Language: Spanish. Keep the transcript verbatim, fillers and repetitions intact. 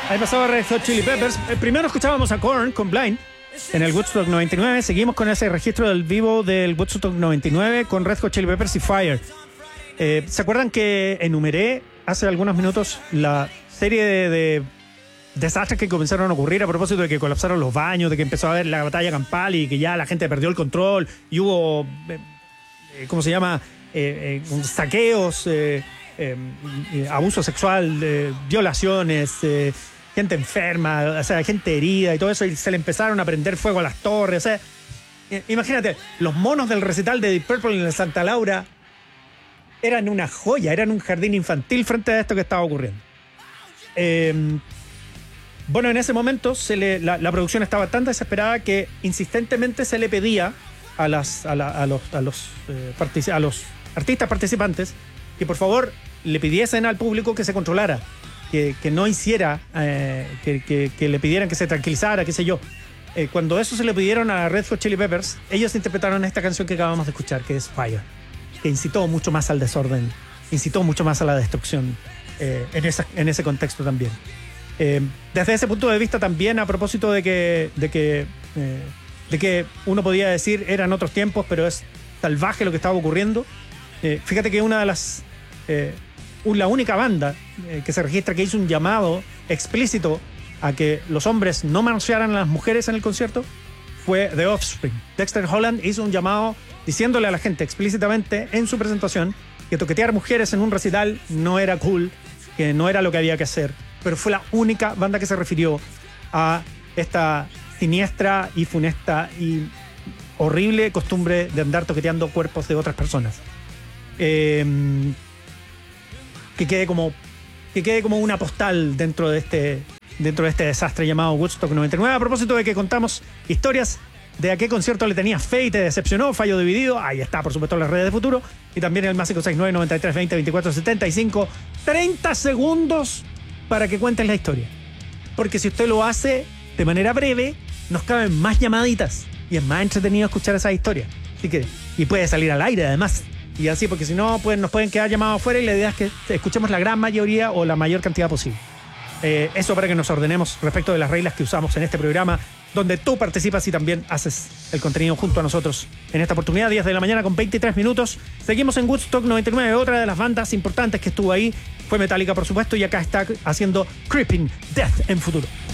Ahí pasaba Red Hot Chili Peppers. Eh, primero escuchábamos a Korn con Blind en el Woodstock noventa y nueve. Seguimos con ese registro del vivo del Woodstock noventa y nueve con Red Hot Chili Peppers y Fire. Eh, ¿Se acuerdan que enumeré hace algunos minutos la serie de, de desastres que comenzaron a ocurrir a propósito de que colapsaron los baños, de que empezó a haber la batalla campal y que ya la gente perdió el control y hubo, eh, ¿cómo se llama? Eh, eh, saqueos, eh, eh, eh, abuso sexual, eh, violaciones, eh, gente enferma, o sea, gente herida y todo eso, y se le empezaron a prender fuego a las torres. O sea, eh, imagínate, los monos del recital de Deep Purple en el Santa Laura eran una joya, eran un jardín infantil frente a esto que estaba ocurriendo. Eh, bueno, en ese momento se le, la, la producción estaba tan desesperada que insistentemente se le pedía a, las, a, la, a los, a, los, eh, partici- a los artistas participantes que por favor le pidiesen al público que se controlara, que, que no hiciera, eh, que, que, que le pidieran que se tranquilizara, qué sé yo. Eh, cuando eso se le pidieron a Red Hot Chili Peppers, ellos interpretaron esta canción que acabamos de escuchar, que es Fire, que incitó mucho más al desorden, incitó mucho más a la destrucción eh, en, esa, en ese contexto también. Eh, desde ese punto de vista también, a propósito de que, de, que, eh, de que uno podía decir eran otros tiempos, pero es salvaje lo que estaba ocurriendo. Eh, fíjate que una de las... Eh, la única banda eh, que se registra que hizo un llamado explícito a que los hombres no manosearan a las mujeres en el concierto fue The Offspring. Dexter Holland hizo un llamado diciéndole a la gente explícitamente en su presentación que toquetear mujeres en un recital no era cool, que no era lo que había que hacer, pero fue la única banda que se refirió a esta siniestra y funesta y horrible costumbre de andar toqueteando cuerpos de otras personas. Eh, que quede como que quede como una postal dentro de este dentro de este desastre llamado Woodstock noventa y nueve. A propósito de que contamos historias de a qué concierto le tenías fe y te decepcionó, fallo dividido, ahí está, por supuesto, en las redes de Futuro, y también el más cinco seis nueve, noventa y tres, veinte, veinticuatro, setenta y cinco. treinta segundos para que cuentes la historia, porque si usted lo hace de manera breve, nos caben más llamaditas y es más entretenido escuchar esas historias. Así que, y puede salir al aire además. Y así, porque si no, pues, nos pueden quedar llamados afuera y la idea es que escuchemos la gran mayoría o la mayor cantidad posible. Eh, eso para que nos ordenemos respecto de las reglas que usamos en este programa, donde tú participas y también haces el contenido junto a nosotros. En esta oportunidad, diez de la mañana con veintitrés minutos. Seguimos en Woodstock noventa y nueve. Otra de las bandas importantes que estuvo ahí fue Metallica, por supuesto, y acá está haciendo Creeping Death en Futuro.